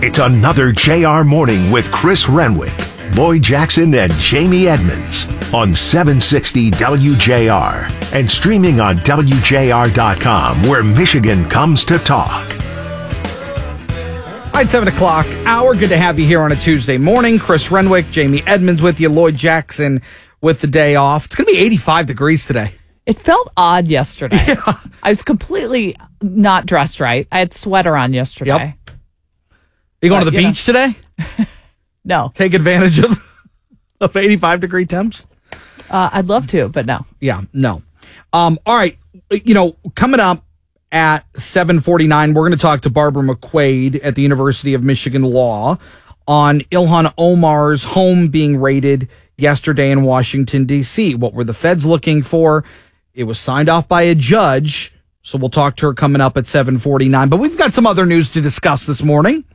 It's another JR Morning with Chris Renwick, Lloyd Jackson, and Jamie Edmonds on 760 WJR and streaming on WJR.com, where Michigan comes to talk. All right, 7 o'clock hour. Good to have you here on a Tuesday morning. Chris Renwick, Jamie Edmonds with you, Lloyd Jackson with the day off. It's going to be 85 degrees today. It felt odd yesterday. Yeah. I was completely not dressed right. I had sweater on yesterday. Yep. You going to the beach today? No. Take advantage of 85 degree temps? I'd love to, but no. Yeah, no. All right. Coming up at 7:49, we're going to talk to Barbara McQuade at the University of Michigan Law on Ilhan Omar's home being raided yesterday in Washington, D.C. What were the feds looking for? It was signed off by a judge. So we'll talk to her coming up at 7:49. But we've got some other news to discuss this morning.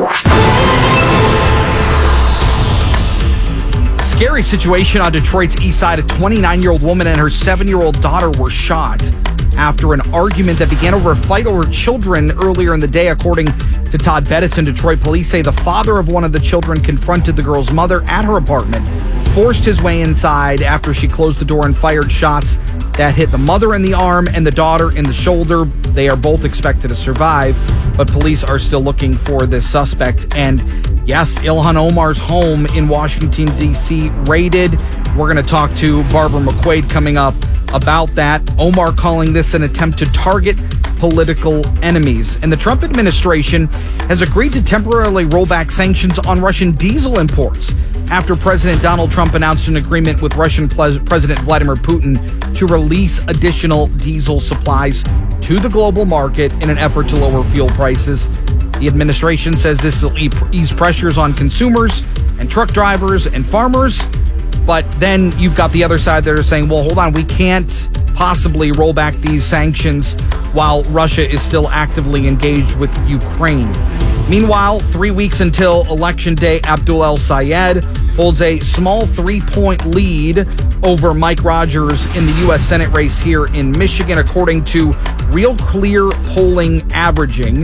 Scary situation on Detroit's east side. A 29-year-old woman and her 7-year-old daughter were shot after an argument that began over a fight over children earlier in the day, according to Todd Bettison. Detroit police say the father of one of the children confronted the girl's mother at her apartment, forced his way inside after she closed the door and fired shots that hit the mother in the arm and the daughter in the shoulder. They are both expected to survive, but police are still looking for this suspect. And yes, Ilhan Omar's home in Washington, D.C. raided. We're going to talk to Barbara McQuade coming up about that. Omar calling this an attempt to target political enemies. And the Trump administration has agreed to temporarily roll back sanctions on Russian diesel imports after President Donald Trump announced an agreement with Russian President Vladimir Putin to release additional diesel supplies to the global market in an effort to lower fuel prices. The administration says this will ease pressures on consumers and truck drivers and farmers. But then you've got the other side that are saying, well, hold on, we can't possibly roll back these sanctions while Russia is still actively engaged with Ukraine. Meanwhile, 3 weeks until Election Day, Abdul El-Sayed holds a small 3-point lead over Mike Rogers in the U.S. Senate race here in Michigan, according to Real Clear polling averaging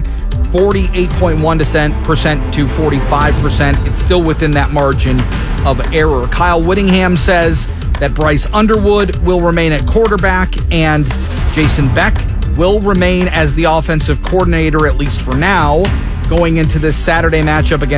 48.1% to 45%. It's still within that margin of error. Kyle Whittingham says that Bryce Underwood will remain at quarterback and Jason Beck will remain as the offensive coordinator, at least for now, going into this Saturday matchup against